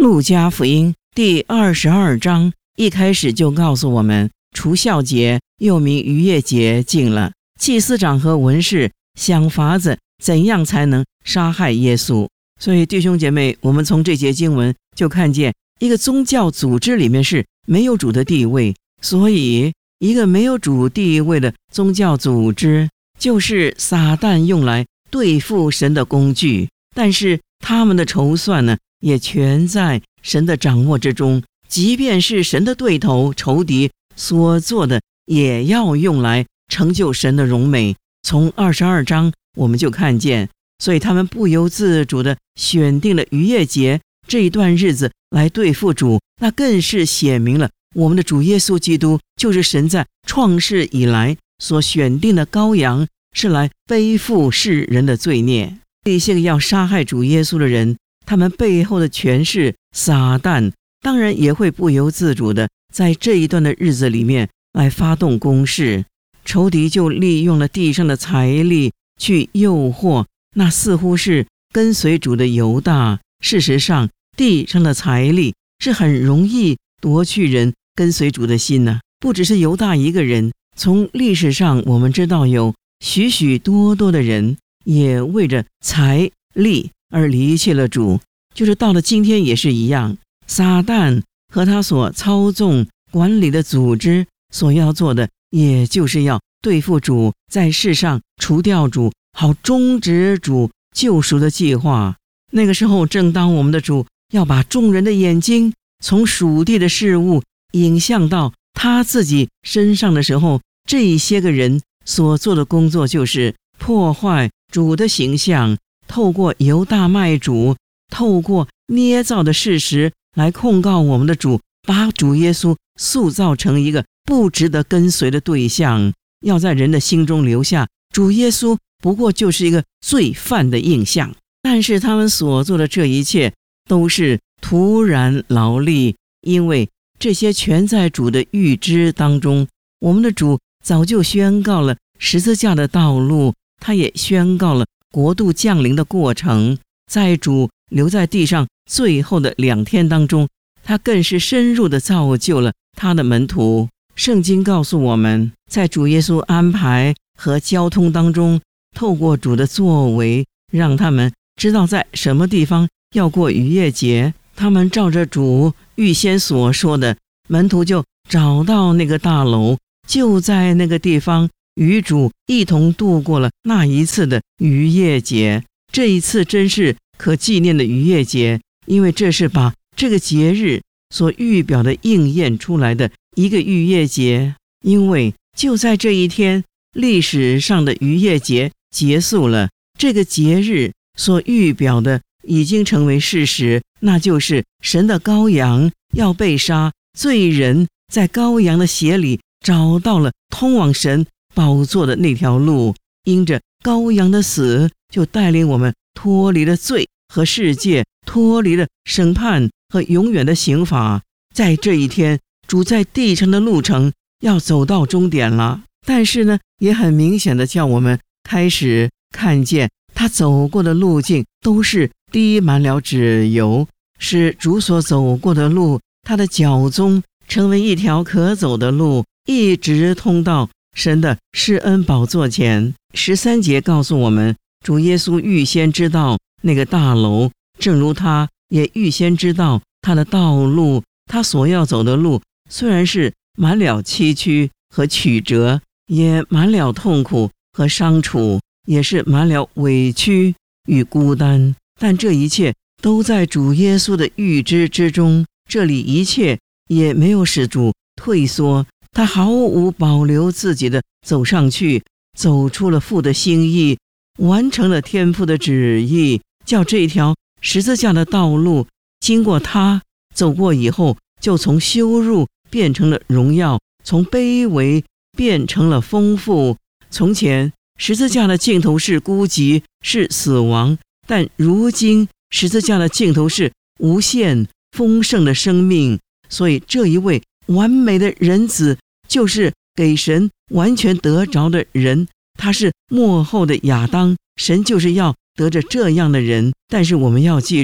路加福音第22章一开始就告诉我们，除酵节又名逾越节近了，祭司长和文士想法子怎样才能杀害耶稣。所以弟兄姐妹，我们从这节经文就看见，一个宗教组织里面是没有主的地位，所以一个没有主地位的宗教组织就是撒旦用来对付神的工具，但是他们的筹算呢，也全在神的掌握之中，即便是神的对头仇敌所做的，也要用来成就神的荣美。从22章我们就看见，所以他们不由自主地选定了逾越节这一段日子来对付主，那更是写明了我们的主耶稣基督就是神在创世以来所选定的羔羊，是来背负世人的罪孽。这些个要杀害主耶稣的人，他们背后的权势撒旦当然也会不由自主的在这一段的日子里面来发动攻势。仇敌就利用了地上的财力去诱惑那似乎是跟随主的犹大。事实上，地上的财力是很容易夺去人跟随主的心呢。不只是犹大一个人，从历史上我们知道有许许多多的人也为着财力而离弃了主，就是到了今天也是一样。撒旦和他所操纵管理的组织所要做的，也就是要对付主，在世上除掉主，好终止主救赎的计划。那个时候正当我们的主要把众人的眼睛从属地的事物引向到他自己身上的时候，这一些个人所做的工作就是破坏主的形象，透过犹大卖主，透过捏造的事实来控告我们的主，把主耶稣塑造成一个不值得跟随的对象，要在人的心中留下主耶稣不过就是一个罪犯的印象。但是他们所做的这一切都是徒然劳力，因为这些全在主的预知当中。我们的主早就宣告了十字架的道路，他也宣告了国度降临的过程。在主留在地上最后的2天当中，他更是深入地造就了他的门徒。圣经告诉我们，在主耶稣安排和交通当中，透过主的作为，让他们知道在什么地方要过逾越节。他们照着主预先所说的，门徒就找到那个大楼，就在那个地方与主一同度过了那一次的逾越节。这一次真是可纪念的逾越节，因为这是把这个节日所预表的应验出来的一个逾越节。因为就在这一天，历史上的逾越节结束了，这个节日所预表的已经成为事实，那就是神的羔羊要被杀，罪人在羔羊的血里找到了通往神宝座的那条路，因着羔羊的死，就带领我们脱离了罪和世界，脱离了审判和永远的刑罚。在这一天，主在地上的路程要走到终点了，但是呢，也很明显的叫我们开始看见他走过的路径都是滴满了脂油，是主所走过的路，他的脚踪成为一条可走的路，一直通到神的施恩宝座前。13节告诉我们，主耶稣预先知道那个大楼，正如他也预先知道他的道路，他所要走的路虽然是满了崎岖和曲折，也满了痛苦和伤楚，也是满了委屈与孤单，但这一切都在主耶稣的预知之中。这里一切也没有使主退缩，他毫无保留自己的走上去，走出了父的心意，完成了天父的旨意，叫这条十字架的道路经过他走过以后，就从羞辱变成了荣耀，从卑微变成了丰富。从前十字架的尽头是孤寂，是死亡，但如今十字架的尽头是无限丰盛的生命。所以这一位完美的人子，就是给神完全得着的人，他是末后的亚当，神就是要得着这样的人。但是我们要记住，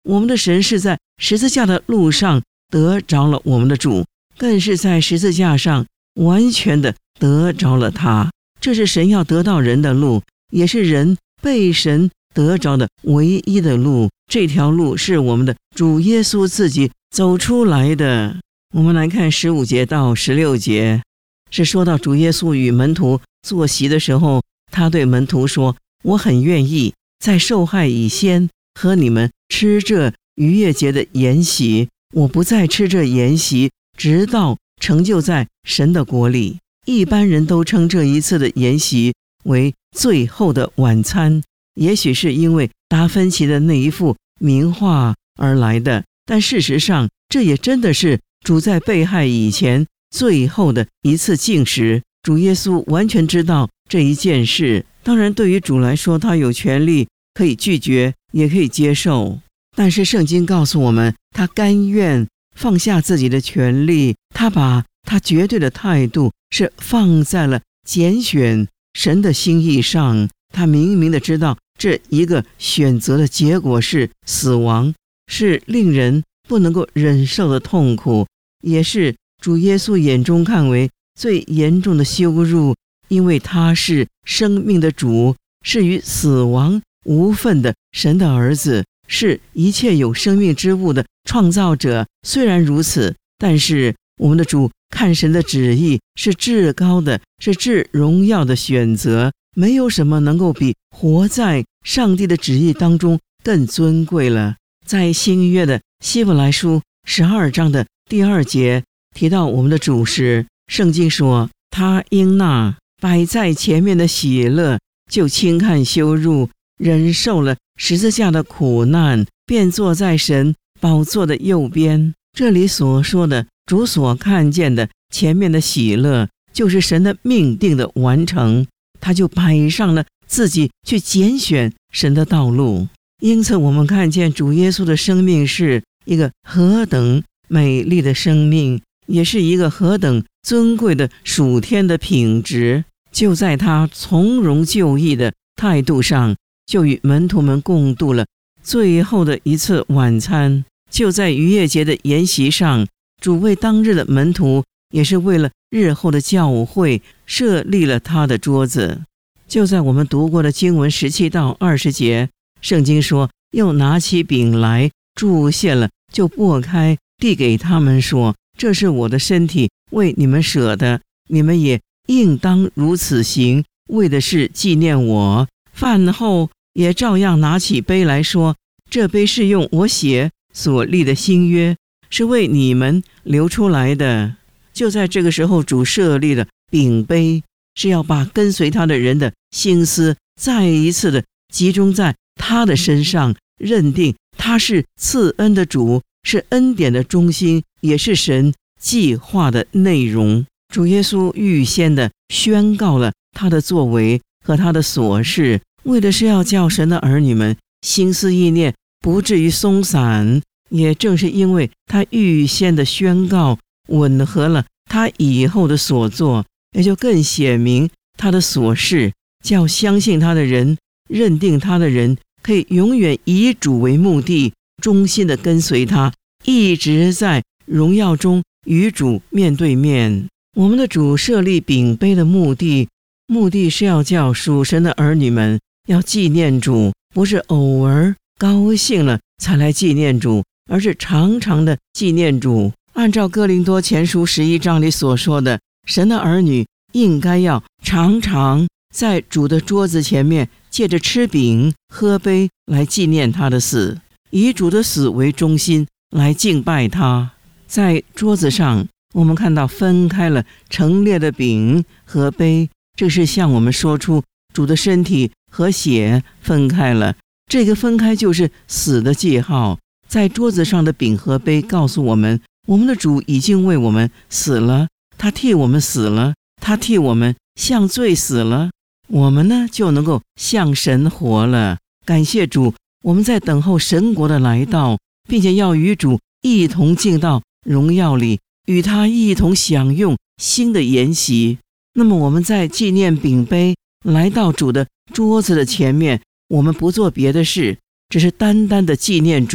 我们的神是在十字架的路上得着了我们的主，更是在十字架上完全的得着了他。这是神要得到人的路，也是人被神得着的唯一的路。这条路是我们的主耶稣自己走出来的。我们来看15节到16节，是说到主耶稣与门徒坐席的时候，他对门徒说，我很愿意在受害以先和你们吃这逾越节的筵席，我不再吃这筵席，直到成就在神的国里。一般人都称这一次的筵席为最后的晚餐，也许是因为达芬奇的那一幅名画而来的，但事实上这也真的是主在被害以前最后的一次禁食。主耶稣完全知道这一件事，当然对于主来说，他有权利可以拒绝也可以接受，但是圣经告诉我们，他甘愿放下自己的权利，他把他绝对的态度是放在了拣选神的心意上。他明明的知道这一个选择的结果是死亡，是令人不能够忍受的痛苦，也是主耶稣眼中看为最严重的羞辱，因为他是生命的主，是与死亡无分的神的儿子，是一切有生命之物的创造者。虽然如此，但是我们的主看神的旨意是至高的，是至荣耀的选择，没有什么能够比活在上帝的旨意当中更尊贵了。在新约的希伯来书12章的第2节提到我们的主时，圣经说，他因那摆在前面的喜乐，就轻看羞辱，忍受了十字架的苦难，便坐在神宝座的右边。这里所说的主所看见的前面的喜乐，就是神的命定的完成，他就摆上了自己去拣选神的道路。因此我们看见主耶稣的生命是一个何等美丽的生命，也是一个何等尊贵的属天的品质。就在他从容就义的态度上，就与门徒们共度了最后的一次晚餐。就在逾越节的筵席上，主为当日的门徒，也是为了日后的教会设立了他的桌子。就在我们读过的经文17到20节，圣经说，又拿起饼来，祝谢了，就擘开，递给他们说，这是我的身体，为你们舍的，你们也应当如此行，为的是纪念我。饭后也照样拿起杯来说，这杯是用我血所立的新约，是为你们流出来的。就在这个时候，主设立了饼杯，是要把跟随他的人的心思再一次的集中在他的身上，认定他是赐恩的主，是恩典的中心，也是神计划的内容。主耶稣预先的宣告了他的作为和他的所事，为的是要叫神的儿女们心思意念不至于松散。也正是因为他预先的宣告吻合了他以后的所作，也就更显明他的所事，叫相信他的人，认定他的人，可以永远以主为目的，忠心的跟随他，一直在荣耀中与主面对面。我们的主设立饼杯的目的是要叫属神的儿女们要纪念主，不是偶尔高兴了才来纪念主，而是常常的纪念主。按照哥林多前书11章里所说的，神的儿女应该要常常在主的桌子前面，借着吃饼喝杯来纪念他的死，以主的死为中心来敬拜他。在桌子上我们看到分开了陈列的饼和杯，这是向我们说出主的身体和血分开了，这个分开就是死的记号。在桌子上的饼和杯告诉我们，我们的主已经为我们死了，他替我们死了，他替我们向罪死了，我们呢就能够向神活了。感谢主，我们在等候神国的来到，并且要与主一同进到荣耀里，与他一同享用新的筵席。那么我们在纪念饼杯来到主的桌子的前面，我们不做别的事，只是单单的纪念主，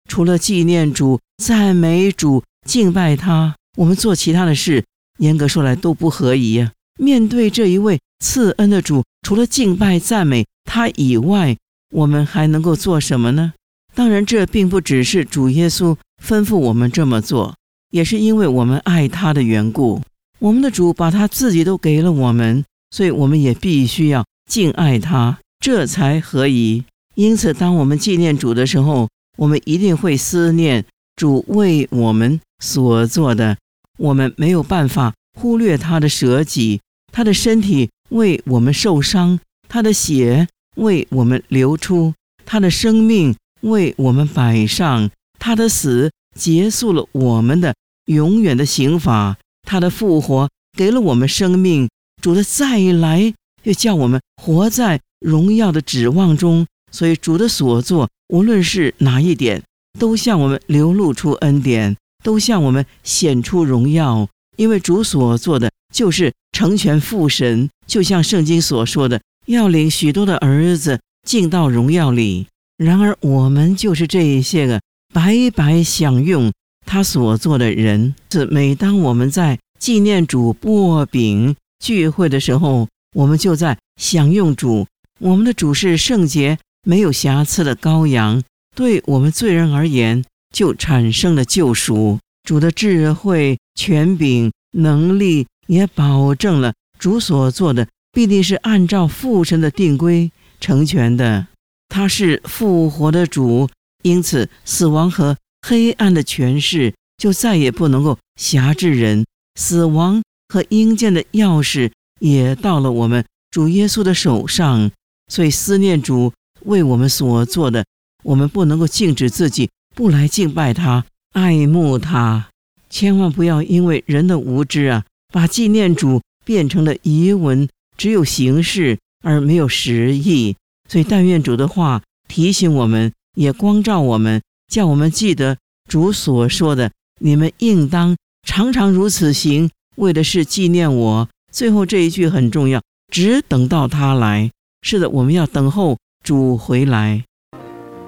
除了纪念主、赞美主、敬拜他，我们做其他的事，严格说来都不合宜啊。面对这一位赐恩的主，除了敬拜赞美他以外，我们还能够做什么呢？当然，这并不只是主耶稣吩咐我们这么做，也是因为我们爱他的缘故。我们的主把他自己都给了我们，所以我们也必须要敬爱他，这才合宜。因此，当我们纪念主的时候，我们一定会思念主为我们所做的。我们没有办法忽略他的舍己，他的身体为我们受伤，他的血为我们流出，他的生命为我们摆上，他的死结束了我们的永远的刑罚，他的复活给了我们生命，主的再来又叫我们活在荣耀的指望中。所以主的所做，无论是哪一点，都向我们流露出恩典，都向我们显出荣耀。因为主所做的就是成全父神，就像圣经所说的，要领许多的儿子进到荣耀里。然而我们就是这一些个白白享用他所做的人。每当我们在纪念主、擘饼聚会的时候，我们就在享用主。我们的主是圣洁没有瑕疵的羔羊，对我们罪人而言就产生了救赎。主的智慧、权柄、能力也保证了主所做的必定是按照父神的定规成全的。他是复活的主，因此死亡和黑暗的权势就再也不能够辖制人。死亡和阴间的钥匙也到了我们主耶稣的手上。所以思念主为我们所做的，我们不能够禁止自己不来敬拜他、爱慕他。千万不要因为人的无知把纪念主变成了仪文，只有形式而没有实意。所以但愿主的话提醒我们，也光照我们，叫我们记得主所说的，你们应当常常如此行，为的是纪念我。最后这一句很重要，只等到他来。是的，我们要等候主回来。